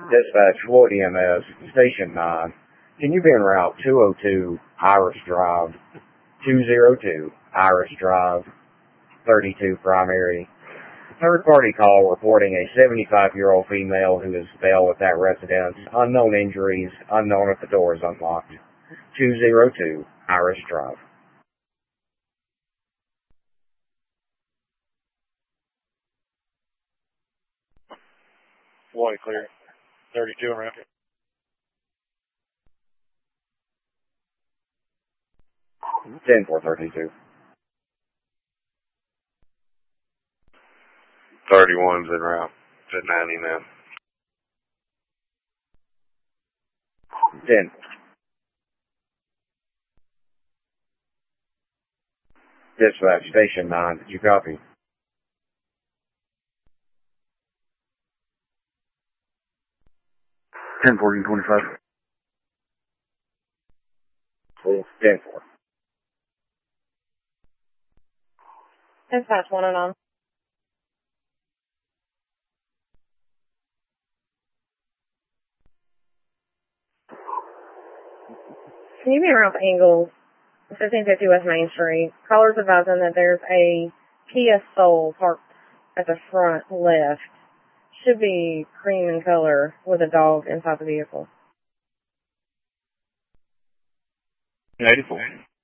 Dispatch Floyd EMS, Station 9. Can you be en route 202 Iris Drive, 202 Iris Drive, 32 primary? Third party call reporting a 75-year-old female who is bail at that residence. Unknown injuries, unknown if the door is unlocked. 202 Iris Drive. Floyd clear. 32 around. 10-432. 31's en route to 90 now. 10. Dispatch Station 9, did you copy? Ten 1425. 10-4. Dispatch 109. Can you be around Angles, 1550 West Main Street? Callers advising that there's a Kia Soul parked at the front left. Should be cream in color with a dog inside the vehicle. 84.